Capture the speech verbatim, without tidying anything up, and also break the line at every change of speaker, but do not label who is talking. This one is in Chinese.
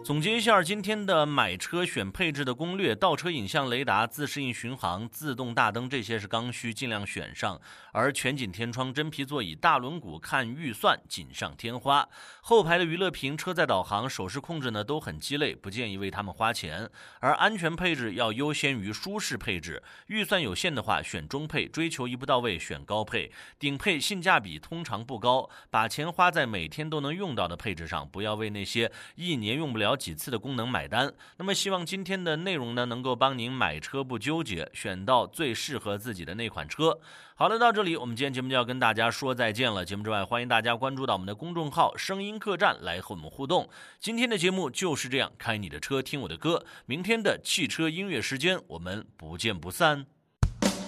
总结一下今天的买车选配置的攻略，倒车影像雷达、自适应巡航、自动大灯，这些是刚需，尽量选上。而全景天窗、真皮座椅、大轮毂看预算锦上添花。后排的娱乐屏、车载导航、手势控制呢都很鸡肋，不建议为他们花钱。而安全配置要优先于舒适配置，预算有限的话选中配，追求一步到位选高配。顶配性价比通常不高，把钱花在每天都能用到的配置上，不要为那些一年用不了几次的功能买单。那么希望今天的内容呢能够帮您买车不纠结，选到最适合自己的那款车。好了，到这里我们今天节目就要跟大家说再见了。节目之外，欢迎大家关注到我们的公众号声音客栈来和我们互动。今天的节目就是这样，开你的车听我的歌，明天的汽车音乐时间我们不见不散。